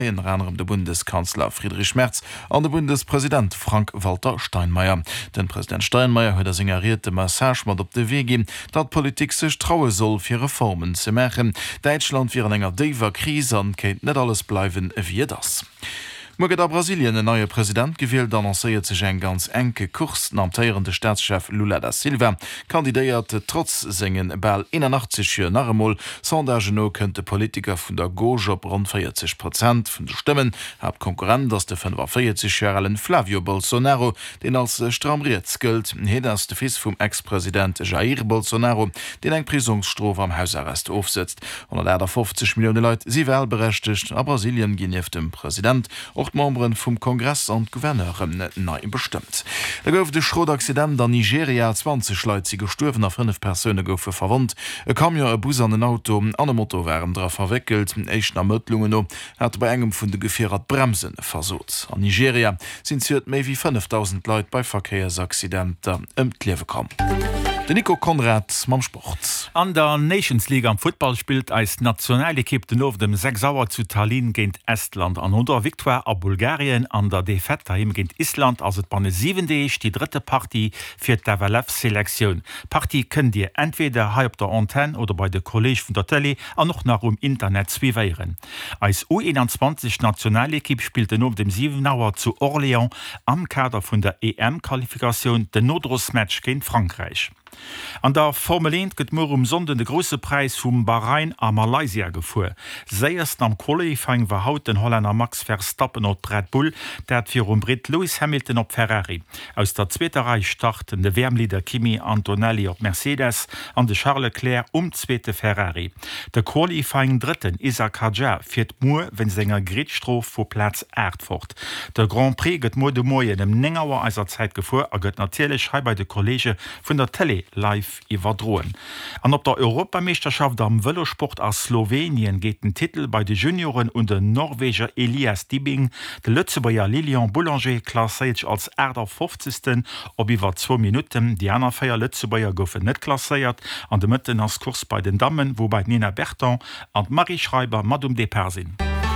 in anderem der Bundeskanzler Friedrich Merz an der Bundespräsident Frank-Walter Steinmeier. Den Präsident Steinmeier hat signalierte Message mat op de Weg geben, dat Politik sich traue soll für Reformen zu machen. Deutschland wird enger dever Krise und kennt nicht alles bleiben wie das. Morgen der Brasilien ein neuer Präsident gewählt, annonciert sich ein ganz enke Kurs. Amtierende Staatschef Lula da Silva kandidierte trotz seinen bald 81 Jahren nach einmal. Sondage no könnte Politiker von der Gauche op rund 40% von den Stimmen. Hat Konkurrent aus der 45-jährigen Flavio Bolsonaro, den als stramriert gilt. Hier ist der Fils vom Ex-Präsident Jair Bolsonaro, den eine Prisungsstrafe am Hausarrest aufsetzt. Und leider 50 Millionen Leute sie wahlberechtigt. Aber Brasilien gehen auf den Präsident auch Membern vom Kongress und Gouverneuren neu bestimmt. Da gouf de Schrotakcident an Nigeria 20 Leute sie gestorben, 5 Personen goufe verwundt. Kam ja Bus an den Auto, an Motor waren drauf verwickelt. Echt Ermittlungen hat bei engem vun de gefährdet Bremsen versot. An Nigeria sind méi wie 5000 Leute bei Verkehrsaccidenten Klewe kommen. Nico Konrad mam Sport. An der Nations League am Football spielt als Nationalekipp den auf dem 6 Sauer zu Tallinn gegen Estland an unter Victoire a Bulgarien an der Defett daheim gegen Island also bei 7. die dritte Partie für die WLF-Selektion. Partie könnt ihr entweder hier auf der Antenne oder bei der College von der Tele an noch nach im Internet zweieren. Als U21 Nationalekipp spielt den auf dem 7 Sauer zu Orléans am Kader von der EM-Qualifikation den Nodros-Match gegen Frankreich. An der Formel 1 gëtt mor Sonden de grosse Preis vum Bahrain a Malaysia gefuer. Säierst am Qualifying war haut den Holländer Max Verstappen op Red Bull, dat fir Brit Lewis Hamilton op Ferrari. Aus der zweite Reihe starten de Wärmlieder Kimi Antonelli op Mercedes an de Charles Leclerc zweite Ferrari. De Qualifying dritten Isaac Hadjar fir Moer wenn senger Gretstrof vor Platz 8 fort. Der Grand Prix gëtt mo de Moie dem Nengauer eiser Zeit gefuer, a gëtt natierlech schrei bei de Kollege vun der Tele live iwwerdroen. An op der Europameisterschaft am Velosport aus Slowenien geht den Titel bei de Junioren und den Norweger Elias Dibing, de Lützebauer Lilian Boulanger klasseiert als Äder 50. ob iwwer 2 Minuten. Die aner 4 Lützebauer goufen net klasseiert an de Mëtten als Kurs bei den Damen, wobei Nina Berton an Marie Schreiber Madum de Persin.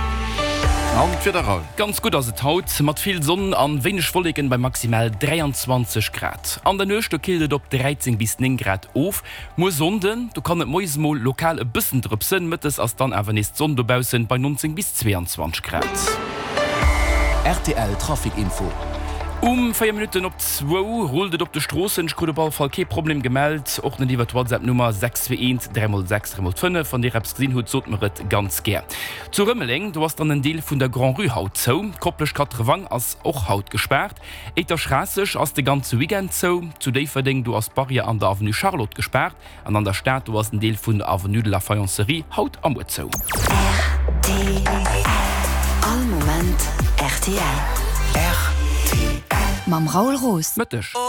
Ganz gut as haut mat viel Sonnen an wenig Wolken bei maximal 23 Grad. An der Nöchte kildet op 13 bis 9 Grad auf. Mo Sonden, du kann moismol lokal e bisssen drüpsen mit es as dann awer nicht Sondebausen bei 19 bis 22 Grad. RTL Trafikinfo. 4 Minuten op 2 rollt op de Strossen Skodeball Problem gemeldt och den lieber WhatsApp Nummer 621 306 von der Repstinhut sotmeret ganz ger. Zu Rümmeling, du hast dann den Deal vun der Grand Rue Haut zo, Koppelch Katrewang as och Haut gesperrt. Eter schrassech ass de ganze Weekend zo, zu déi verding du as Barrier an der Avenue Charlotte gesperrt, an der Stadt du hast den Deel vun der Avenue de la Fayencerie Haut am zo. All moment RTL. Mam Raoul Roos. Mëttech.